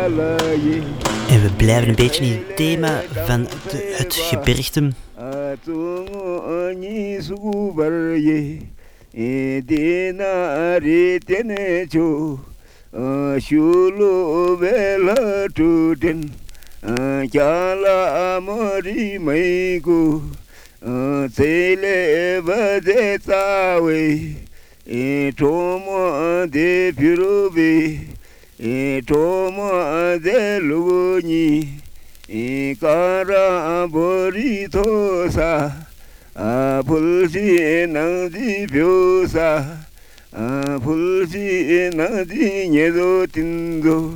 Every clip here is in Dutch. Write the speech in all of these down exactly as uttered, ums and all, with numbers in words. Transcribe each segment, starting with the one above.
En we blijven een beetje in het thema van de, het gebergte. Tomo de Pirubi, Tomo de Luguni, Kara Boritosa, Pulsi Nandi Piosa, Pulsi Nandi Nedo Tindo,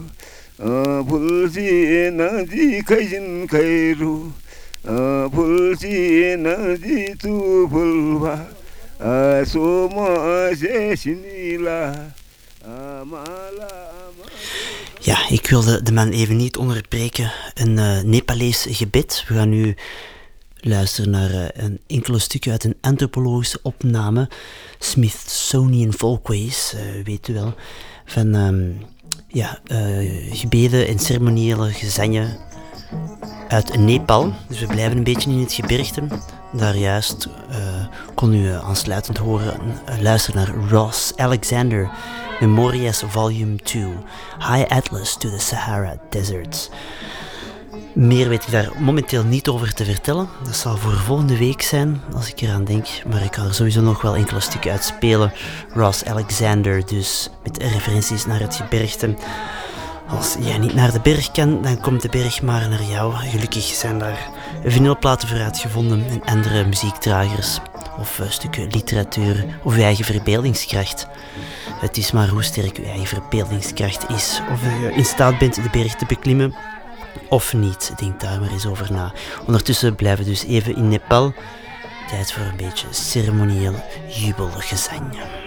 Pulsi Nandi Kajin Kairu, Pulsi Nandi Tupulva. Ja, ik wilde de man even niet onderbreken. Een uh, Nepalees gebed. We gaan nu luisteren naar uh, een enkele stukje uit een antropologische opname. Smithsonian Folkways, uh, weet u wel. Van um, ja, uh, gebeden en ceremoniële gezangen uit Nepal. Dus we blijven een beetje in het gebergte. Daar juist uh, kon u uh, aansluitend horen uh, luisteren naar Ross Alexander, Memorias Volume twee, High Atlas to the Sahara Deserts. Meer weet ik daar momenteel niet over te vertellen. Dat zal voor volgende week zijn, als ik eraan denk. Maar ik ga er sowieso nog wel enkele stukken uitspelen. Ross Alexander dus, met referenties naar het gebergte. Als jij niet naar de berg kan, dan komt de berg maar naar jou. Gelukkig zijn daar vinylplaten voor uitgevonden en andere muziekdragers. Of uh, stukken literatuur of je eigen verbeeldingskracht. Het is maar hoe sterk je eigen verbeeldingskracht is. Of je in staat bent de berg te beklimmen of niet. Denk daar maar eens over na. Ondertussen blijven we dus even in Nepal. Tijd voor een beetje ceremonieel jubelgezang.